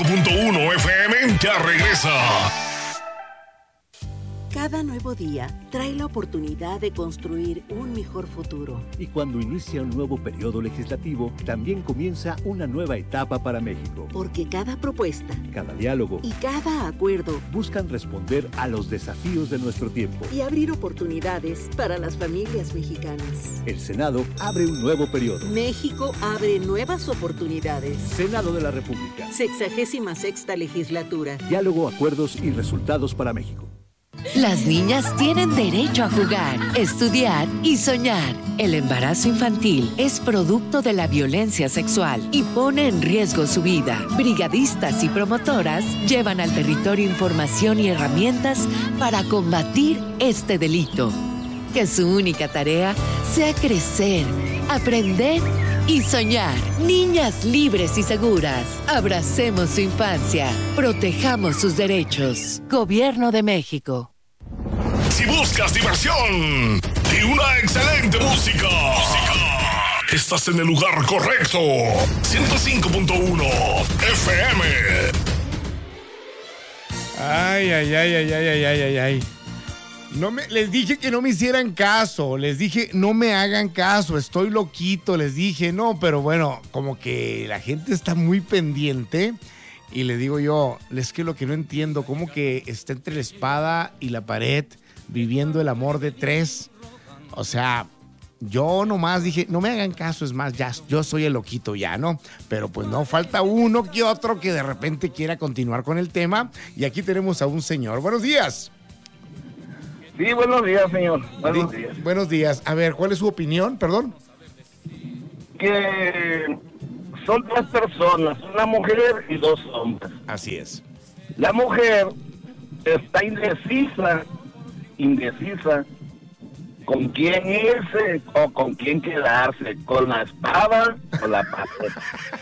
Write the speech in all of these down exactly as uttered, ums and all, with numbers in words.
punto uno F M ya regresa. Cada nuevo día trae la oportunidad de construir un mejor futuro. Y cuando inicia un nuevo periodo legislativo, también comienza una nueva etapa para México. Porque cada propuesta, cada diálogo y cada acuerdo buscan responder a los desafíos de nuestro tiempo y abrir oportunidades para las familias mexicanas. El Senado abre un nuevo periodo. México abre nuevas oportunidades. Senado de la República. Sexagésima sexta legislatura. Diálogo, acuerdos y resultados para México. Las niñas tienen derecho a jugar, estudiar y soñar. El embarazo infantil es producto de la violencia sexual y pone en riesgo su vida. Brigadistas y promotoras llevan al territorio información y herramientas para combatir este delito. Que su única tarea sea crecer, aprender y soñar. Niñas libres y seguras. Abracemos su infancia. Protejamos sus derechos. Gobierno de México. Si buscas diversión y una excelente música, música, estás en el lugar correcto. ciento cinco punto uno F M. Ay, ay, ay, ay, ay, ay, ay, ay, ay. No me, les dije que no me hicieran caso, les dije no me hagan caso, estoy loquito, les dije no, pero bueno, como que la gente está muy pendiente y le digo yo, es que lo que no entiendo, como que está entre la espada y la pared viviendo el amor de tres, o sea, yo nomás dije, no me hagan caso, es más, ya, yo soy el loquito ya, ¿no? Pero pues no, falta uno que otro que de repente quiera continuar con el tema y aquí tenemos a un señor. Buenos días. Sí, buenos días, señor. Buenos días. Buenos días. A ver, ¿cuál es su opinión? Perdón. Que son dos personas, una mujer y dos hombres. Así es. La mujer está indecisa, indecisa con quién irse o con quién quedarse, con la espada o la pared.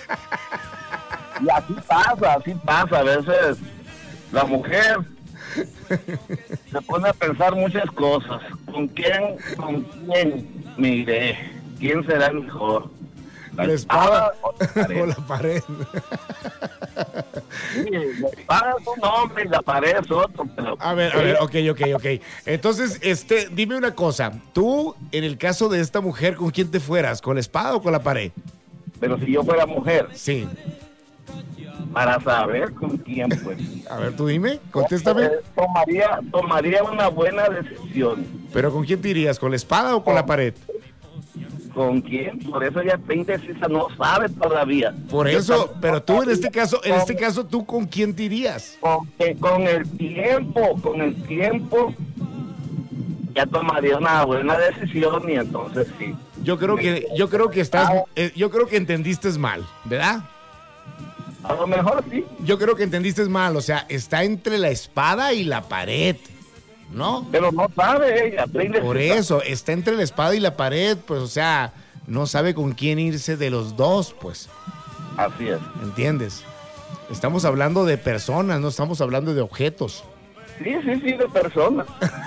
Y así pasa, así pasa. A veces la mujer se pone a pensar muchas cosas. ¿Con quién, con quién me iré? ¿Quién será el mejor? ¿La, ¿La espada, espada o la pared? O la pared. Sí, la espada es un hombre y la pared es otro. Pero... A ver, a ver, ok, ok, ok. Entonces, este, dime una cosa. Tú, en el caso de esta mujer, ¿con quién te fueras? ¿Con la espada o con la pared? Pero si yo fuera mujer. Sí. Para saber con quién, pues. A ver, tú dime, contéstame. Eh, tomaría, tomaría una buena decisión. ¿Pero con quién te irías? ¿Con la espada o con la pared? ¿Con quién? Por eso ella está indecisa, no sabe todavía. Por eso, pero tú en este caso, en este caso, ¿tú con quién te irías? Con, con el tiempo, con el tiempo, ya tomaría una buena decisión y entonces sí. Yo creo que, yo creo que estás, eh, yo creo que entendiste mal, ¿verdad? A lo mejor sí. Yo creo que entendiste mal, o sea, está entre la espada y la pared, ¿no? Pero no sabe ella. Por eso, está entre la espada y la pared, pues, o sea, no sabe con quién irse de los dos, pues. Así es. ¿Entiendes? Estamos hablando de personas, no estamos hablando de objetos. Sí, sí, sí, de personas.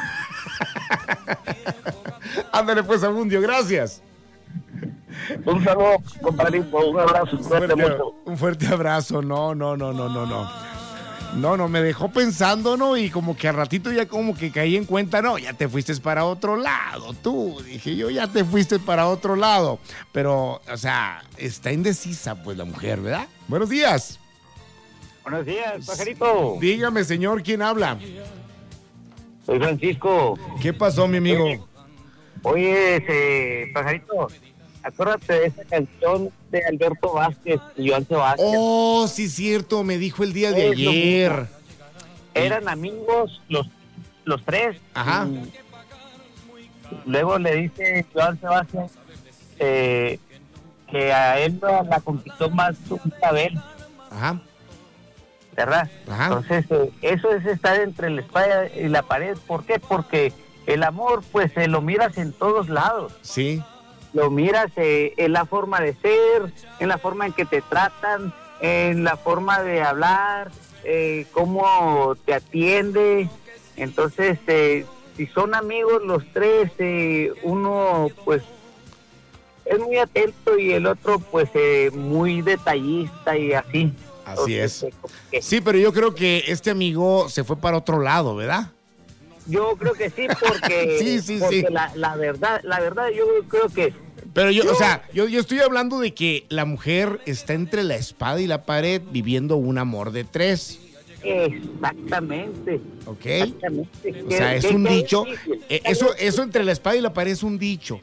Ándale pues, Abundio, gracias. Un saludo, compadrito, un abrazo. Un fuerte, mucho. un fuerte abrazo, no, no, no, no, no, no. No, no, me dejó pensando, ¿no? Y como que al ratito ya como que caí en cuenta, no, ya te fuiste para otro lado, tú. Dije yo, ya te fuiste para otro lado. Pero, o sea, está indecisa, pues, la mujer, ¿verdad? Buenos días. Buenos días, pajarito. Dígame, señor, ¿quién habla? Soy Francisco. ¿Qué pasó, mi amigo? Oye, oye ese, pajarito, acuérdate de esa canción de Alberto Vázquez y Joan Sebastián. Oh, sí, cierto, me dijo el día de es ayer. Eran amigos los, los tres. Ajá. Luego le dice Joan Sebastián eh, que a él la, la conquistó más su Isabel. Ajá. ¿Verdad? Ajá. Entonces, eh, eso es estar entre la espada y la pared. ¿Por qué? Porque el amor, pues, se lo miras en todos lados. Sí. Lo miras eh, en la forma de ser, en la forma en que te tratan, en la forma de hablar, eh, cómo te atiende. Entonces, eh, si son amigos los tres, eh, uno, pues, es muy atento y el otro, pues, eh, muy detallista y así. Así Entonces, es. eh, como que Sí, pero yo creo que este amigo se fue para otro lado, ¿verdad? yo creo que sí, porque, Sí, sí, porque sí. La, la verdad, la verdad, yo creo que Pero yo, Yo- o sea, yo, yo estoy hablando de que la mujer está entre la espada y la pared viviendo un amor de tres, exactamente. ¿ok? Exactamente. O sea, es ¿Qué- un qué dicho. difícil? Eh, Eso, eso entre la espada y la pared es un dicho.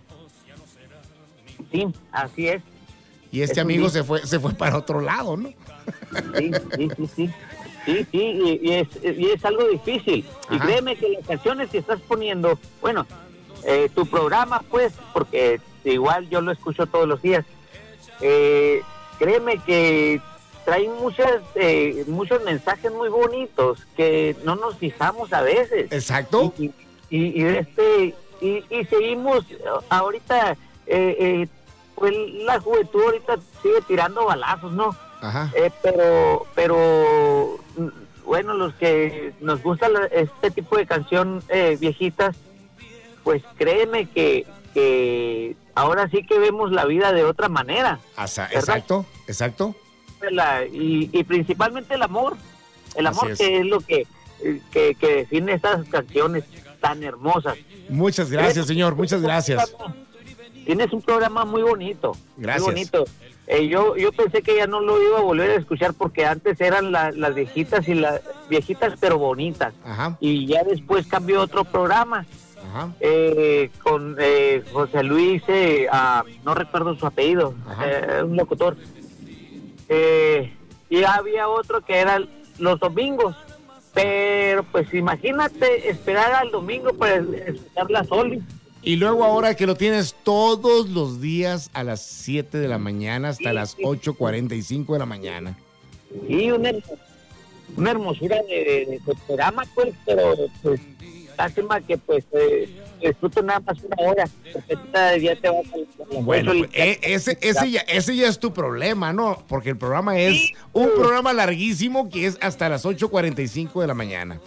Sí, así es. Y este Es un amigo dicho. se fue, se fue para otro lado, ¿no? Sí, sí, sí, sí. Sí, sí, y, y es, y es algo difícil. Y Ajá. créeme que las canciones que estás poniendo, bueno, eh, tu programa, pues, porque igual yo lo escucho todos los días, eh, créeme que traen muchas, eh, muchos mensajes muy bonitos que no nos fijamos a veces. Exacto. Y, y, y este, y, y seguimos ahorita, eh, eh, pues la juventud ahorita sigue tirando balazos, ¿no? Ajá. Eh, pero, pero, mm, bueno, los que nos gusta la- este tipo de canción eh, viejitas, pues créeme que, que ahora sí que vemos la vida de otra manera. Asa- ¿verdad? exacto, exacto. La- y, y principalmente el amor. El Así amor es. que es lo que, eh, que, que define estas canciones tan hermosas. Muchas gracias, señor. Muchas gracias. Tienes un programa muy bonito. Gracias. Muy bonito. Eh, yo, yo pensé que ya no lo iba a volver a escuchar porque antes eran la- las viejitas y las viejitas pero bonitas. Ajá, Y ya después cambió otro programa ajá. eh, con eh, José Luis, eh, ah, no recuerdo su apellido, Ajá. eh, un locutor. Eh, y había otro que era los domingos. Pero pues imagínate esperar al domingo para escuchar la Soli. Y luego ahora que lo tienes todos los días a las siete de la mañana hasta Sí, las sí. ocho cuarenta y cinco de la mañana. Y una, hermo- una hermosura de, de- de programa, pues, pero pues lástima que pues eh, disfruto nada más una hora, porque ahorita ya te vas a la- a las Bueno, ocho y- pues, eh, ese, ese, ya, ese ya es tu problema, ¿no? Porque el programa es un programa larguísimo que es hasta las ocho cuarenta y cinco de la mañana.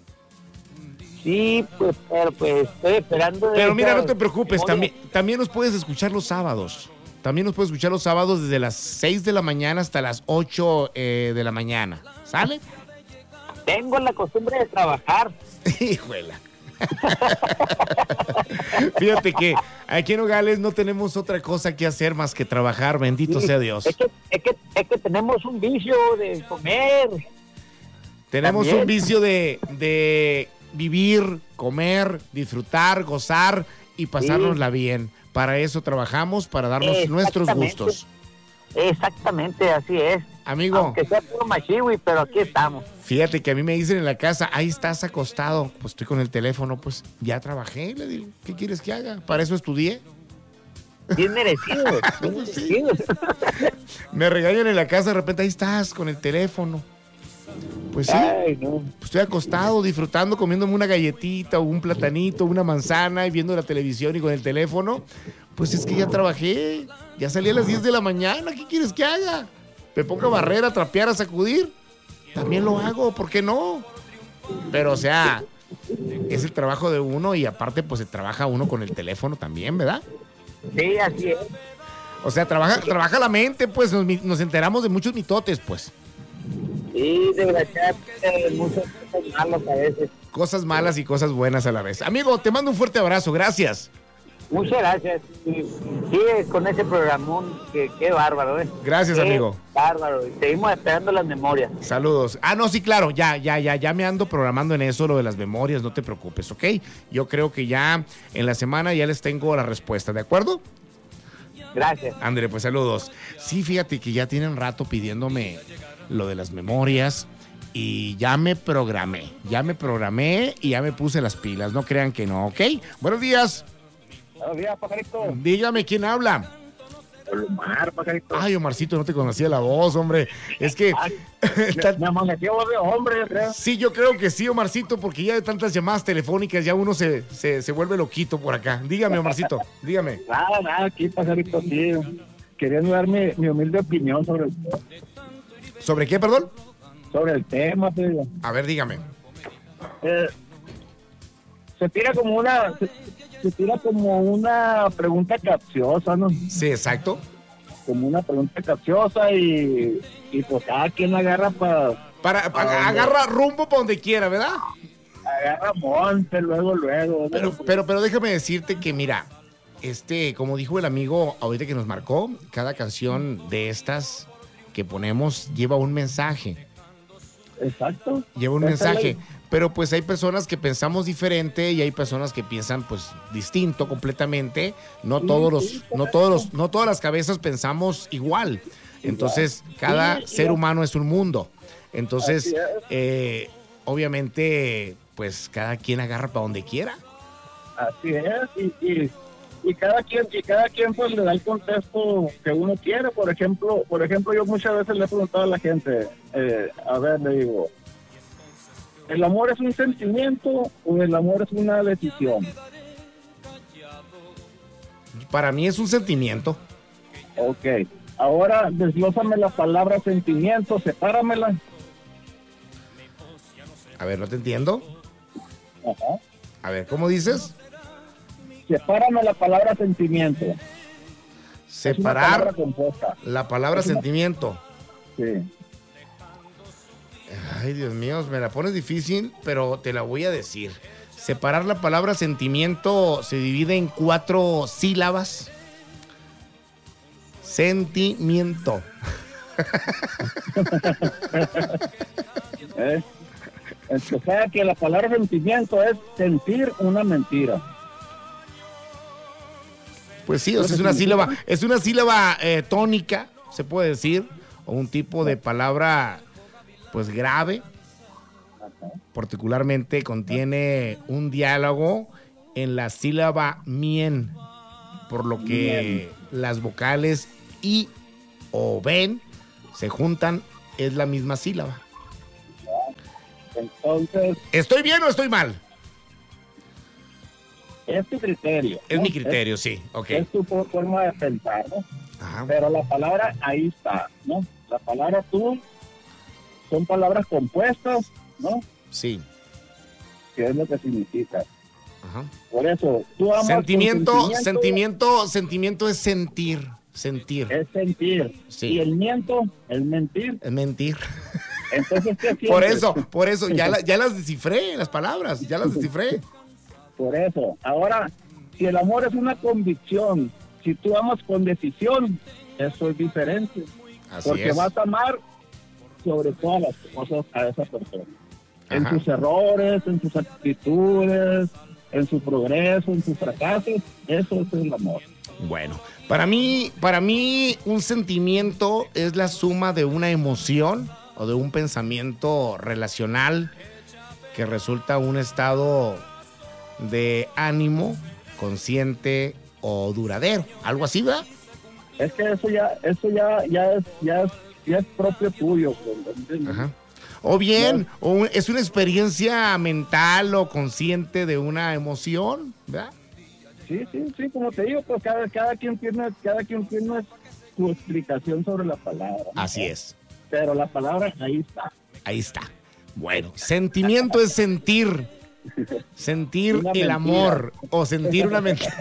Sí, pues, pero pues estoy esperando. Pero mira, esa no te preocupes, memoria. también, también nos puedes escuchar los sábados. También nos puedes escuchar los sábados desde las seis de la mañana hasta las ocho eh, de la mañana. ¿Sale? Tengo la costumbre de trabajar. Hijuela. Fíjate que aquí en Nogales no tenemos otra cosa que hacer más que trabajar, bendito Sí, sea Dios. Es que, es, que, es que tenemos un vicio de comer. Tenemos también. un vicio de, de vivir, comer, disfrutar, gozar y pasárnosla bien. Para eso trabajamos, para darnos nuestros Exactamente. gustos. Exactamente, así es. Amigo, Aunque sea puro machiwi, pero aquí estamos. fíjate que a mí me dicen en la casa, ahí estás acostado. Pues estoy con el teléfono, pues ya trabajé. Le digo, ¿qué quieres que haga? Para eso estudié. Bien merecido. Bien merecido. Me regañan en la casa, de repente ahí estás con el teléfono. Pues sí, Ay, no. estoy acostado, disfrutando, comiéndome una galletita o un platanito, una manzana y viendo la televisión y con el teléfono. Pues es que ya trabajé, ya salí a las diez de la mañana, ¿qué quieres que haga? Me pongo a barrer, a trapear, a sacudir. También lo hago, ¿por qué no? Pero o sea, es el trabajo de uno y aparte pues se trabaja uno con el teléfono también, ¿verdad? Sí, así es. O sea, trabaja, trabaja la mente, pues nos, nos enteramos de muchos mitotes, pues. Sí, de verdad, eh, muchas cosas malas a veces. Cosas malas y cosas buenas a la vez. Amigo, te mando un fuerte abrazo, gracias. Muchas gracias. Y sigue con ese programón, que qué bárbaro, ¿eh? Gracias, Qué amigo. Bárbaro. Y seguimos esperando las memorias. Saludos. Ah, no, sí, claro, ya, ya, ya, ya me ando programando en eso, lo de las memorias, no te preocupes, ¿ok? Yo creo que ya en la semana ya les tengo la respuesta, ¿de acuerdo? Gracias. André, pues saludos. Sí, fíjate que ya tienen rato pidiéndome lo de las memorias y ya me programé, ya me programé y ya me puse las pilas, no crean que no, ¿ok? Buenos días. Buenos días, pajarito. Dígame quién habla. Omar, pajarito. Ay, Omarcito, no te conocía la voz, hombre. Es que... Me amaneció voz de hombre, yo creo. Sí, yo creo que sí, Omarcito, porque ya de tantas llamadas telefónicas ya uno se, se, se vuelve loquito por acá. Dígame, Omarcito, dígame. Nada, nada, aquí, pajarito, sí. Querían dar mi, mi humilde opinión sobre el, ¿Sobre qué, perdón? sobre el tema, pero, A ver, dígame. eh, se tira como una se, se tira como una pregunta capciosa, ¿no? Sí, exacto. Como una pregunta capciosa y, y pues cada quien agarra pa, para, para donde- agarra rumbo para donde quiera, ¿verdad? agarra monte, luego, luego. ¿no? Pero, pero, pero déjame decirte que, mira, este, como dijo el amigo ahorita que nos marcó, cada canción de estas que ponemos lleva un mensaje. Exacto. Lleva un Esa mensaje. es la- Pero pues hay personas que pensamos diferente y hay personas que piensan pues distinto completamente. No Sí, todos los, sí, no todos los, no todas las cabezas pensamos igual. Entonces, cada Sí, ser y- humano es un mundo. Entonces, Así es. eh, obviamente, pues cada quien agarra para donde quiera. Así es, y, y, y cada quien, y cada quien pues le da el contexto que uno quiere. Por ejemplo, por ejemplo, yo muchas veces le he preguntado a la gente, eh, a ver, le digo, ¿el amor es un sentimiento o el amor es una decisión? Para mí es un sentimiento. Ok, ahora desglósame la palabra sentimiento, sepáramela. A ver, no te entiendo. Ajá. A ver, ¿cómo dices? Sepárame la palabra sentimiento. Es una Separar palabra compuesta. la palabra Es una- sentimiento. Sí. Ay, Dios mío, me la pones difícil, pero te la voy a decir. Separar la palabra sentimiento se divide en cuatro sílabas. Sentimiento. ¿Eh? O sea que la palabra sentimiento es sentir una mentira. Pues sí, o sea, es una sílaba, es una sílaba eh, tónica, se puede decir, o un tipo de palabra, pues grave. Particularmente contiene un diálogo en la sílaba mien, por lo que las vocales i o ven se juntan, es la misma sílaba. Entonces, ¿Estoy bien o estoy mal? es tu criterio. Es ¿no? mi criterio, sí, ok. Es, es tu for- forma de pensar, ¿no? Ajá. Pero la palabra ahí está, ¿no? La palabra tú son palabras compuestas, ¿no? Sí. Que es lo que significa. Ajá. Por eso, tú amas con Sentimiento, sentimiento, sentimiento es sentir, sentir. es sentir. Sí. Y el miento es mentir. Es mentir. Entonces, ¿qué sientes? Por eso, por eso, ya, la- ya las descifré, las palabras, ya las descifré. Por eso. Ahora, si el amor es una convicción, si tú amas con decisión, eso es diferente. Así Porque es. vas a amar sobre todas las cosas a esa persona. En Ajá. sus errores, en sus actitudes, en su progreso, en sus fracasos, eso es el amor. Bueno, para mí, para mí un sentimiento es la suma de una emoción o de un pensamiento relacional que resulta un estado de ánimo consciente o duradero, algo así, ¿verdad? Es que eso ya, eso ya, ya es, ya es, ya es propio tuyo. ¿Entiendes? Ajá. O bien, o un- es una experiencia mental o consciente de una emoción, ¿verdad? Sí, sí, sí, como te digo, pues cada, cada quien tiene, cada quien tiene su explicación sobre la palabra. ¿no? Así es. Pero la palabra ahí está. Ahí está. Bueno, sentimiento es sentir. Sentir Una el mentira. amor o sentir una mentira.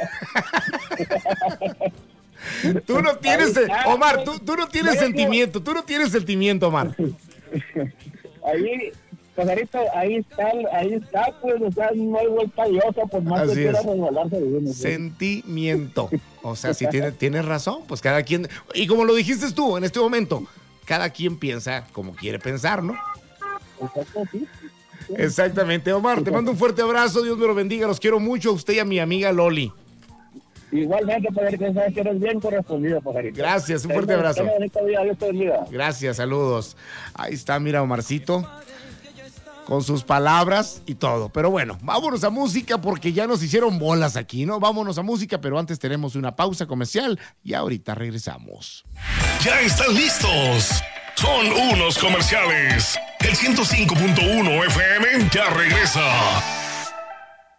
Tú no tienes, Ahí está, Omar, pues. tú, tú no tienes Bueno. sentimiento, tú no tienes sentimiento, Omar. Ahí, pues ahorita, ahí está, ahí está, pues, o sea, no hay vuelta diosa, por más Así que quiera es. resbalarse de uno. ¿sí? Sentimiento. O sea, si tienes, tienes razón, pues cada quien, y como lo dijiste tú en este momento, cada quien piensa como quiere pensar, ¿no? Exacto, sí. Exactamente, Omar, te mando un fuerte abrazo, Dios me lo bendiga, los quiero mucho a usted y a mi amiga Loli. Igualmente, Pajarito, sabes que eres bien correspondido, Pajarito. Gracias, un fuerte Tenga- abrazo. tenga bonito día, Dios te bendiga. Gracias, saludos. Ahí está, mira, Omarcito, con sus palabras y todo. Pero bueno, vámonos a música porque ya nos hicieron bolas aquí, ¿no? Vámonos a música, pero antes tenemos una pausa comercial y ahorita regresamos. Ya están listos. Son unos comerciales. El ciento cinco punto uno F M ya regresa.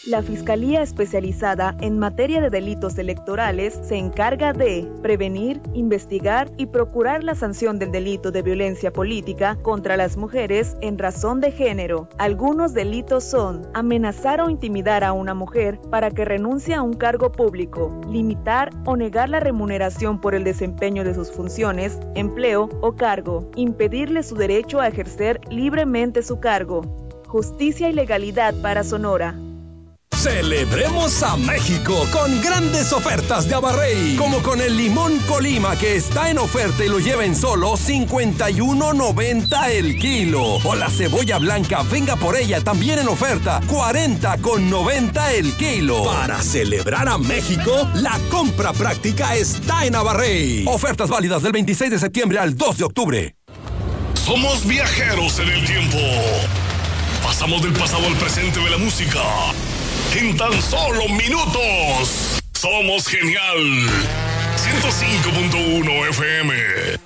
La Fiscalía Especializada en Materia de Delitos Electorales se encarga de prevenir, investigar y procurar la sanción del delito de violencia política contra las mujeres en razón de género. Algunos delitos son amenazar o intimidar a una mujer para que renuncie a un cargo público, limitar o negar la remuneración por el desempeño de sus funciones, empleo o cargo, impedirle su derecho a ejercer libremente su cargo. Justicia y legalidad para Sonora. Celebremos a México con grandes ofertas de Abarrey, como con el limón Colima que está en oferta y lo lleva en solo cincuenta y uno noventa el kilo. O la cebolla blanca, venga por ella, también en oferta, cuarenta con noventa el kilo. Para celebrar a México, la compra práctica está en Abarrey. Ofertas válidas del veintiséis de septiembre al dos de octubre. Somos viajeros en el tiempo. Pasamos del pasado al presente de la música en tan solo minutos. Somos genial. ciento cinco punto uno F M.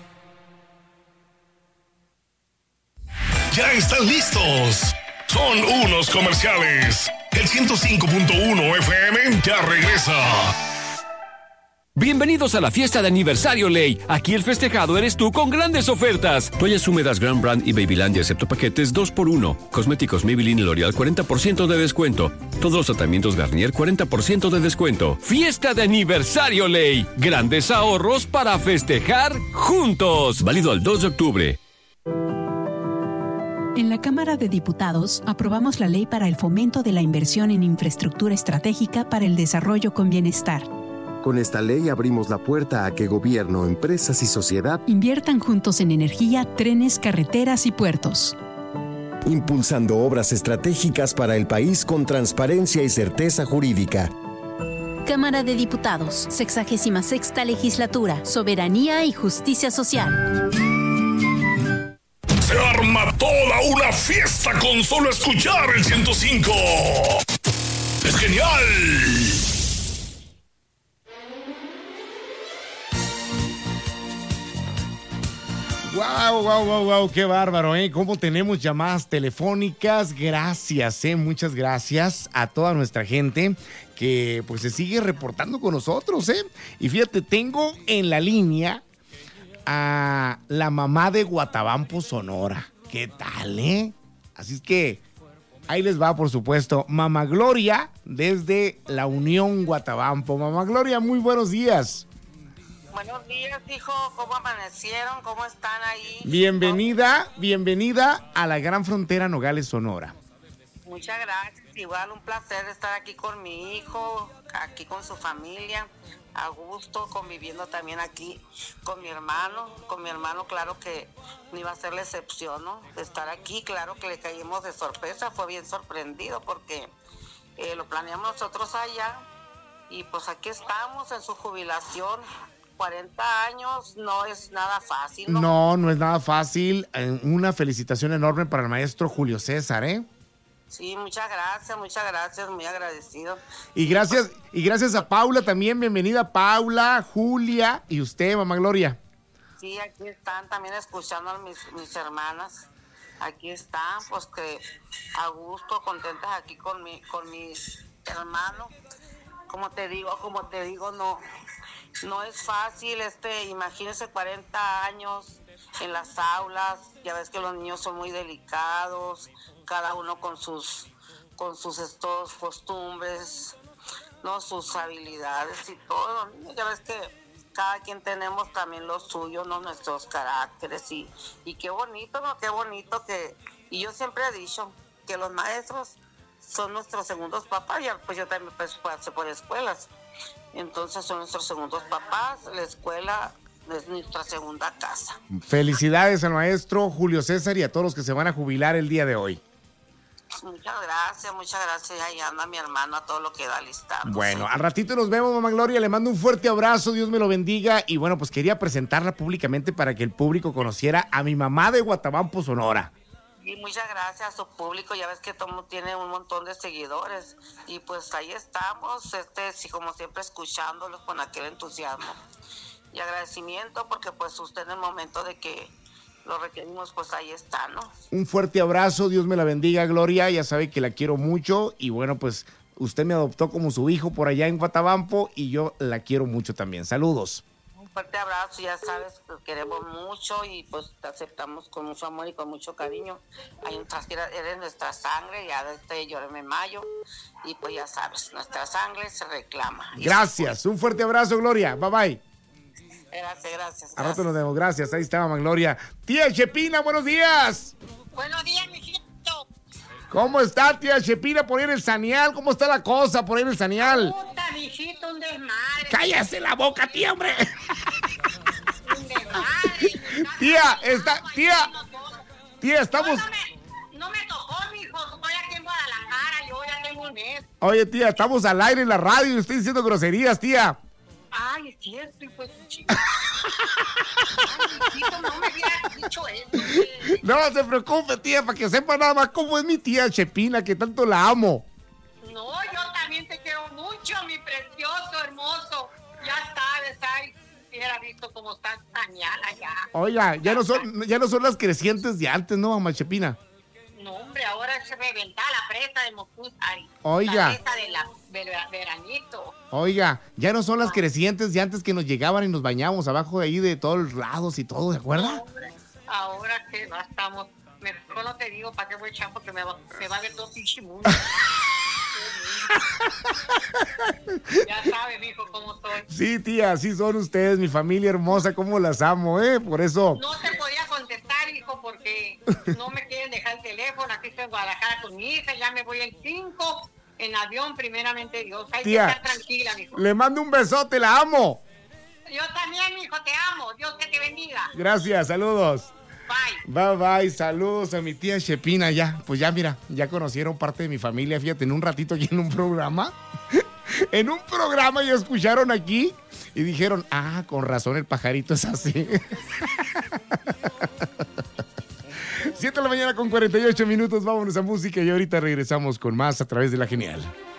Ya están listos. Son unos comerciales. El ciento cinco punto uno F M ya regresa. Bienvenidos a la fiesta de aniversario Ley. Aquí el festejado eres tú con grandes ofertas. Toallas húmedas Grand Brand y Babylandia excepto paquetes dos por uno. Cosméticos Maybelline y L'Oreal cuarenta por ciento de descuento. Todos los tratamientos Garnier cuarenta por ciento de descuento. Fiesta de aniversario Ley. Grandes ahorros para festejar juntos. Válido al dos de octubre. En la Cámara de Diputados aprobamos la ley para el fomento de la inversión en infraestructura estratégica para el desarrollo con bienestar. Con esta ley abrimos la puerta a que gobierno, empresas y sociedad inviertan juntos en energía, trenes, carreteras y puertos. Impulsando obras estratégicas para el país con transparencia y certeza jurídica. Cámara de Diputados, sexagésima sexta legislatura, soberanía y justicia social. Se arma toda una fiesta con solo escuchar el ciento cinco. ¡Es genial! Wow, wow, wow, wow, qué bárbaro, ¿eh? Cómo tenemos llamadas telefónicas. Gracias, ¿eh? Muchas gracias a toda nuestra gente que pues se sigue reportando con nosotros, ¿eh? Y fíjate, tengo en la línea a la mamá de Guatabampo, Sonora. ¿Qué tal, eh? Así es que ahí les va, por supuesto, Mamá Gloria desde la Unión Guatabampo. Mamá Gloria, muy buenos días. Buenos días, hijo. ¿Cómo amanecieron? ¿Cómo están ahí? Bienvenida, bienvenida a la gran frontera Nogales, Sonora. Muchas gracias. Igual un placer estar aquí con mi hijo, aquí con su familia, a gusto, conviviendo también aquí con mi hermano. Con mi hermano, claro que no iba a ser la excepción, ¿no? De estar aquí, claro que le caímos de sorpresa. Fue bien sorprendido porque eh, lo planeamos nosotros allá y pues aquí estamos en su jubilación. cuarenta años no es nada fácil, ¿no? No, no es nada fácil. Una felicitación enorme para el maestro Julio César, ¿eh? Sí, muchas gracias, muchas gracias, muy agradecido. Y gracias, y gracias a Paula también. Bienvenida, Paula, Julia y usted, Mamá Gloria. Sí, aquí están también escuchando a mis, mis hermanas. Aquí están, pues que a gusto, contentas aquí con mi, con mis hermanos. Como te digo, como te digo, no... No es fácil, este, imagínense cuarenta años en las aulas, ya ves que los niños son muy delicados, cada uno con sus, con sus estos costumbres, no, sus habilidades y todo, ya ves que cada quien tenemos también lo suyo, no, nuestros caracteres y, y qué bonito, no, qué bonito que, y yo siempre he dicho que los maestros son nuestros segundos papás, ya pues yo también pues, pasé por escuelas. Entonces son nuestros segundos papás, la escuela es nuestra segunda casa. Felicidades al maestro Julio César y a todos los que se van a jubilar el día de hoy. Muchas gracias, muchas gracias. Ahí anda mi hermano a todo lo que da listado. Bueno, al ratito nos vemos, Mamá Gloria. Le mando un fuerte abrazo, Dios me lo bendiga. Y bueno, pues quería presentarla públicamente para que el público conociera a mi mamá de Guatabampo, Sonora. Y muchas gracias a su público, ya ves que Tomo tiene un montón de seguidores y pues ahí estamos, este, sí, como siempre escuchándolos con aquel entusiasmo y agradecimiento porque pues usted en el momento de que lo requerimos pues ahí está, ¿no? Un fuerte abrazo, Dios me la bendiga, Gloria, ya sabe que la quiero mucho y bueno, pues Usted me adoptó como su hijo por allá en Guatabampo y yo la quiero mucho también. Saludos. Un fuerte abrazo, ya sabes, te queremos mucho y pues te aceptamos con mucho amor y con mucho cariño. Hay un eres nuestra sangre, ya desde Lloreme Mayo, y pues ya sabes, nuestra sangre se reclama. Gracias, un fuerte abrazo, Gloria. Bye bye. Gracias, gracias. A rato nos vemos, gracias. Ahí está, mamá Gloria. Tía Chepina, buenos días. Buenos días, mijito. ¿Cómo está, tía Chepina, por ahí en el Sanial? ¿Cómo está la cosa por ahí en el Sanial? Puta, mijito, un desmadre. ¡Cállese la boca, tía, hombre! Un desmadre. Tía, está, tía, tía, estamos... No, no, me, no me tocó, mijo. Estoy aquí en Guadalajara, yo ya tengo un mes. Oye, tía, estamos al aire en la radio y estoy diciendo groserías, tía. Ay, es cierto, hijo de tu chica. Ay, mijito, no me hubieras dicho eso. Güey. No se preocupe, tía, para que sepa nada más cómo es mi tía Chepina, que tanto la amo. No, yo también te quiero mucho, mi precioso, hermoso. Ya sabes, ay, hubiera visto cómo está Sanial allá. Oiga, ya no son, ya no son las crecientes de antes, ¿no, mamá Chepina? No, hombre, ahora se reventa la presa de Mocúzari. Oiga. La presa de la vera- veranito. Oiga, ya no son las crecientes de antes que nos llegaban y nos bañábamos abajo de ahí de todos los lados y todo, ¿de acuerdo? No, hombre, ahora que no estamos, mejor no te digo para qué voy a echar porque me va, me va a ver todo pinche mundo. Ya sabes, mijo, cómo soy. Sí, tía, así son ustedes, mi familia hermosa, cómo las amo, ¿eh? Por eso. No te podía contestar, hijo, porque no me quieren dejar el teléfono. Aquí estoy en Guadalajara con mi hija, ya me voy el cinco en avión, primeramente Dios. Hay Tía, que estar tranquila, mijo. Le mando un besote, la amo. Yo también, mijo, te amo. Dios que te bendiga. Gracias, saludos. Bye. Bye, bye, saludos a mi tía Chepina, ya, pues ya mira, ya conocieron parte de mi familia, fíjate, en un ratito aquí en un programa, en un programa ya escucharon aquí y dijeron, ah, con razón el pajarito es así. siete de la mañana con cuarenta y ocho minutos, vámonos a música y ahorita regresamos con más a través de La Genial.